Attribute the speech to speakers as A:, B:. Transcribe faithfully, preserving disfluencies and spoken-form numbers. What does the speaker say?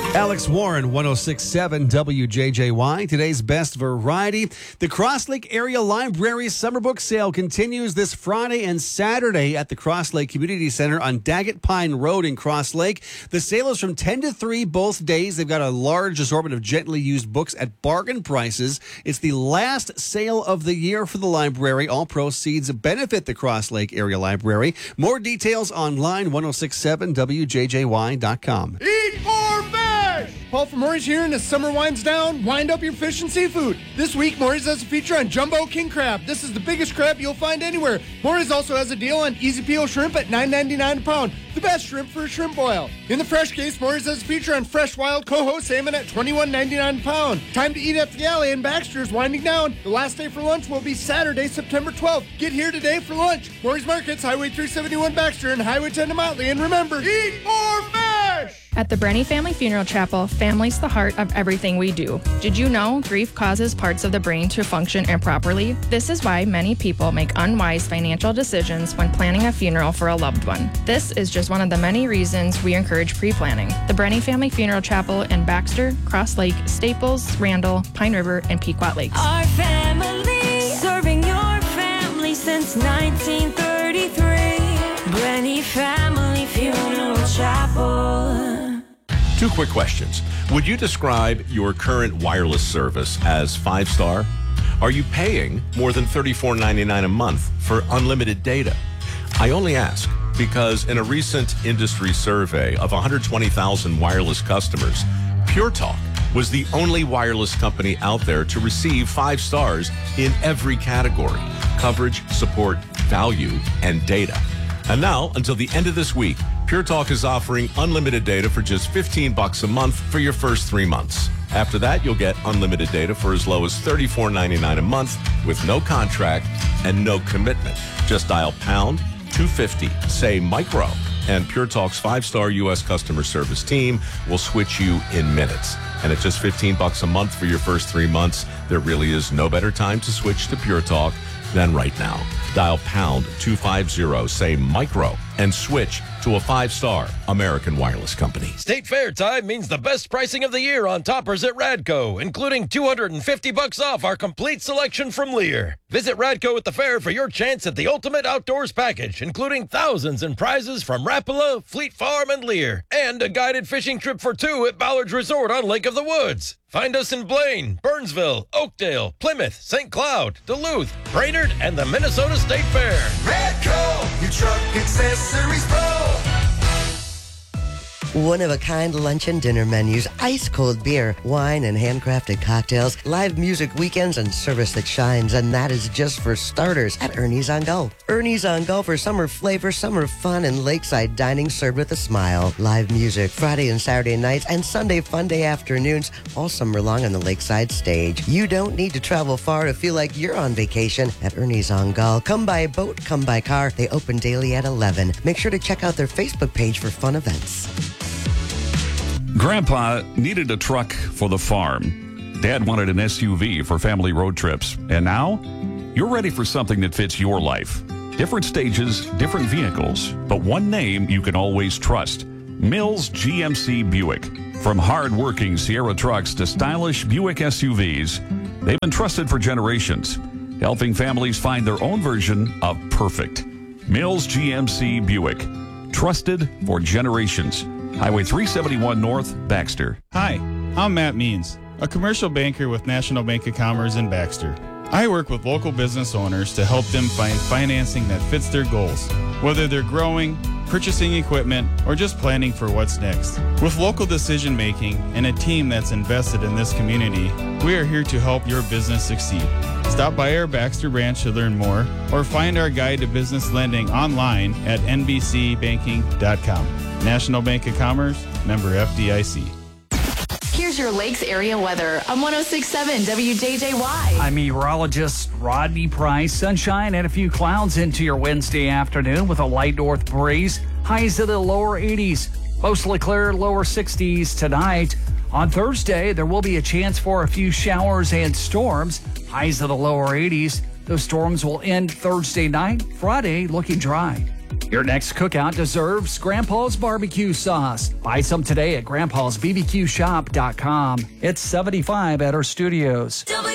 A: Alex Warren, one oh six point seven W J J Y. Today's best variety. The Cross Lake Area Library Summer Book Sale continues this Friday and Saturday at the Cross Lake Community Center on Daggett Pine Road in Cross Lake. The sale is from ten to three both days. They've got a large assortment of gently used books at bargain prices. It's the last sale of the year for the library. All proceeds benefit the Cross Lake Area Library. More details online, ten sixty-seven W J J Y dot com.
B: Eat or fish! Paul from Maury's here, and as summer winds down, wind up your fish and seafood. This week, Maury's has a feature on Jumbo King Crab. This is the biggest crab you'll find anywhere. Maury's also has a deal on Easy Peel Shrimp at nine ninety-nine a pound. The best shrimp for a shrimp boil. In the fresh case, Maury's has a feature on fresh wild coho salmon at twenty-one ninety-nine a pound. Time to eat at the alley, and Baxter is winding down. The last day for lunch will be Saturday, September twelfth. Get here today for lunch. Maury's Markets, Highway three seventy-one Baxter and Highway ten to Motley. And remember, eat or fish!
C: At the Brenny Family Funeral Chapel, family's the heart of everything we do. Did you know grief causes parts of the brain to function improperly? This is why many people make unwise financial decisions when planning a funeral for a loved one. This is just one of the many reasons we encourage pre-planning. The Brenny Family Funeral Chapel in Baxter, Cross Lake, Staples, Randall, Pine River, and Pequot Lakes.
D: Our family, serving your family since nineteen thirty-three. Brenny Family Funeral Chapel.
E: Two quick questions. Would you describe your current wireless service as five-star? Are you paying more than thirty-four ninety-nine a month for unlimited data? I only ask because in a recent industry survey of one hundred twenty thousand wireless customers, Pure Talk was the only wireless company out there to receive five stars in every category: coverage, support, value, and data. And now, until the end of this week, Pure Talk is offering unlimited data for just fifteen bucks a month for your first three months. After that, you'll get unlimited data for as low as thirty-four ninety-nine a month with no contract and no commitment. Just dial pound two fifty, say micro, and Pure Talk's five-star U S customer service team will switch you in minutes. And at just fifteen bucks a month for your first three months, there really is no better time to switch to Pure Talk than right now. Dial pound two fifty, say micro, and switch to a five-star American wireless company.
F: State Fair time means the best pricing of the year on toppers at Radco, including two hundred fifty bucks off our complete selection from Lear. Visit Radco at the fair for your chance at the ultimate outdoors package, including thousands in prizes from Rapala, Fleet Farm, and Lear, and a guided fishing trip for two at Ballard's Resort on Lake of the Woods. Find us in Blaine, Burnsville, Oakdale, Plymouth, Saint Cloud, Duluth, Brainerd, and the Minnesota State Fair.
G: Radco, your truck accessories pro.
H: One-of-a-kind lunch and dinner menus, ice-cold beer, wine and handcrafted cocktails, live music weekends, and service that shines. And that is just for starters at Ernie's on Go. Ernie's on Go for summer flavor, summer fun, and lakeside dining served with a smile. Live music Friday and Saturday nights and Sunday fun day afternoons all summer long on the lakeside stage. You don't need to travel far to feel like you're on vacation at Ernie's on Go. Come by boat, come by car. They open daily at eleven. Make sure to check out their Facebook page for fun events.
I: Grandpa needed a truck for the farm. Dad wanted an S U V for family road trips. And now, you're ready for something that fits your life. Different stages, different vehicles, but one name you can always trust. Mills G M C Buick. From hard-working Sierra trucks to stylish Buick S U Vs, they've been trusted for generations, helping families find their own version of perfect. Mills G M C Buick. Trusted for generations. Highway three seventy-one North, Baxter.
J: Hi, I'm Matt Means, a commercial banker with National Bank of Commerce in Baxter. I work with local business owners to help them find financing that fits their goals, whether they're growing, purchasing equipment, or just planning for what's next. With local decision making and a team that's invested in this community, we are here to help your business succeed. Stop by our Baxter branch to learn more, or find our guide to business lending online at N B C banking dot com. National Bank of Commerce, member F D I C.
K: Here's your Lakes area weather on ten sixty-seven W J J Y.
L: I'm meteorologist Rodney Price. Sunshine and a few clouds into your Wednesday afternoon with a light north breeze. Highs to the lower eighties. Mostly clear, lower sixties tonight. On Thursday, there will be a chance for a few showers and storms. Highs to the lower eighties. Those storms will end Thursday night. Friday looking dry. Your next cookout deserves Grandpa's barbecue sauce. Buy some today at grandpas b b q shop dot com. It's seventy-five at our studios.
D: W